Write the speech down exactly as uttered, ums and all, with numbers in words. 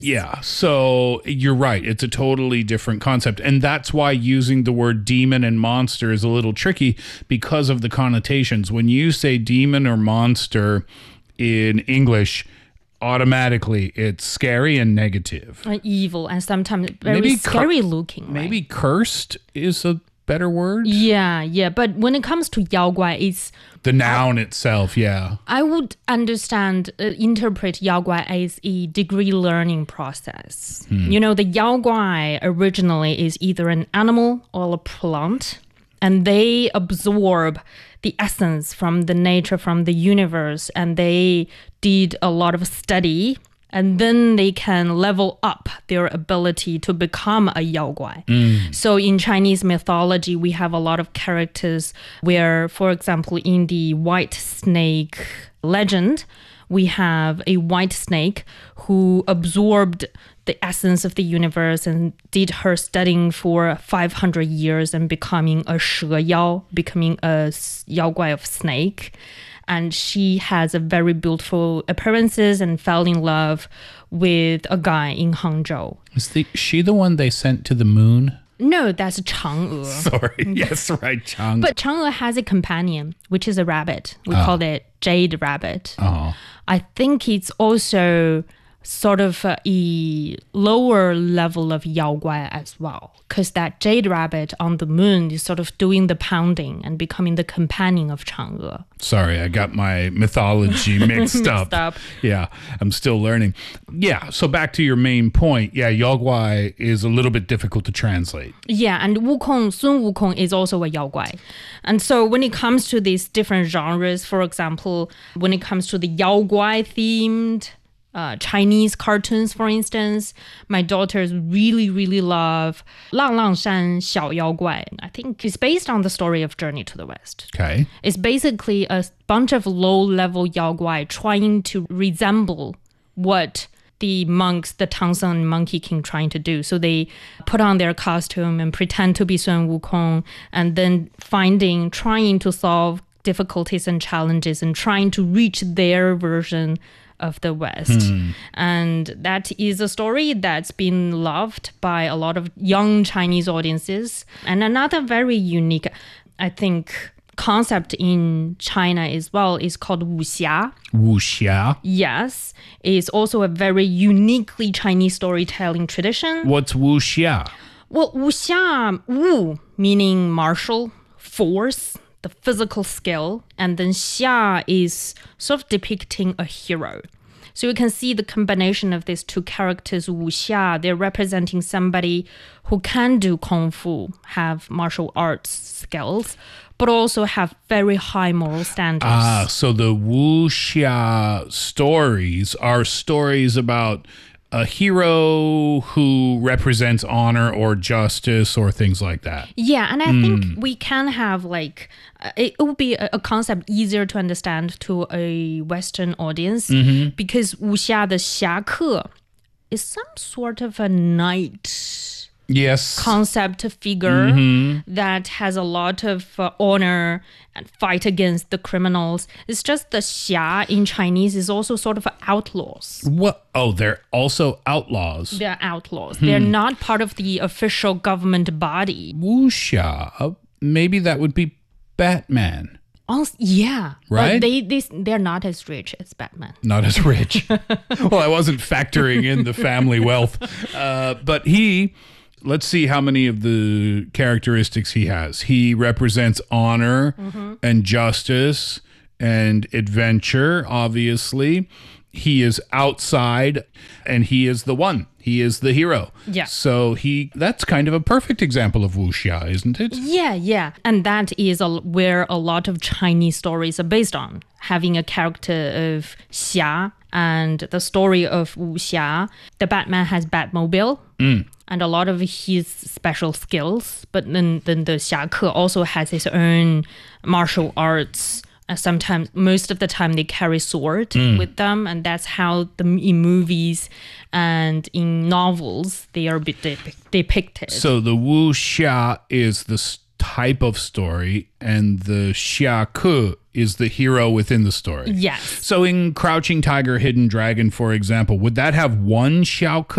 Yeah, so you're right. It's a totally different concept. And that's why using the word demon and monster is a little tricky because of the connotations. When you say demon or monster in English, automatically it's scary and negative. Uh, evil and sometimes very Maybe scary cur- looking. Right? Maybe cursed is a better word. Yeah, yeah. But when it comes to 妖怪, it's the noun I, itself, yeah. I would understand, uh, interpret 妖怪 as a degree learning process. Hmm. You know, the 妖怪 originally is either an animal or a plant, and they absorb the essence from the nature, from the universe, and they did a lot of study, and then they can level up their ability to become a 妖怪. Mm. So in Chinese mythology, we have a lot of characters where, for example, in the white snake legend, we have a white snake who absorbed the essence of the universe and did her studying for five hundred years and becoming a 蛇妖, becoming a 妖怪 of snake. And she has a very beautiful appearances and fell in love with a guy in Hangzhou. Is the, she the one they sent to the moon? No, that's Chang'e. Sorry, yes, right, Chang'e. But Chang'e has a companion, which is a rabbit. We oh. call it Jade Rabbit. Oh. I think it's also sort of a, a lower level of 妖怪 as well, because that Jade Rabbit on the moon is sort of doing the pounding and becoming the companion of Chang'e. Sorry, I got my mythology mixed, mixed up. up. Yeah, I'm still learning. Yeah, so back to your main point. Yeah, 妖怪 is a little bit difficult to translate. Yeah, and Wukong, Sun Wukong is also a 妖怪. And so when it comes to these different genres, for example, when it comes to the 妖怪 themed Uh, Chinese cartoons, for instance, my daughters really, really love 浪浪山小妖怪. I think it's based on the story of Journey to the West. Okay. It's basically a bunch of low-level 妖怪 trying to resemble what the monks, the Tangsen and Monkey King, trying to do. So they put on their costume and pretend to be Sun Wukong, and then finding, trying to solve difficulties and challenges and trying to reach their version of the West. Hmm. And that is a story that's been loved by a lot of young Chinese audiences. And another very unique, I think, concept in China as well is called wuxia. Wuxia? Yes. It's also a very uniquely Chinese storytelling tradition. What's wuxia? Well, wuxia, wu meaning martial force, the physical skill, and then xia is sort of depicting a hero. So you can see the combination of these two characters, wuxia, they're representing somebody who can do kung fu, have martial arts skills, but also have very high moral standards. Ah, so the wuxia stories are stories about a hero who represents honor or justice or things like that. Yeah, and I mm. think we can have like, uh, it would be a, a concept easier to understand to a Western audience mm-hmm. because wuxia, the 侠客, is some sort of a knight. Yes. Concept figure mm-hmm. that has a lot of uh, honor and fight against the criminals. It's just the 侠 in Chinese is also sort of outlaws. What? Oh, they're also outlaws. They're outlaws. Hmm. They're not part of the official government body. Wuxia, maybe that would be Batman. Also, yeah. Right? But they, they, they're not as rich as Batman. Not as rich. Well, I wasn't factoring in the family wealth. Uh, but he... Let's see how many of the characteristics he has. He represents honor mm-hmm. and justice and adventure, obviously. He is outside and he is the one. He is the hero. Yeah. So he that's kind of a perfect example of wuxia, isn't it? Yeah, yeah. And that is a, where a lot of Chinese stories are based on. Having a character of xia and the story of wuxia. The Batman has Batmobile. Mm. And a lot of his special skills. But then, then the 侠客 also has his own martial arts. Uh, sometimes, most of the time, they carry sword mm. with them. And that's how the, in movies and in novels, they are de- depicted. So the wuxia is the type of story, and the 侠客 is the hero within the story. Yes. So in Crouching Tiger, Hidden Dragon, for example, would that have one 侠客?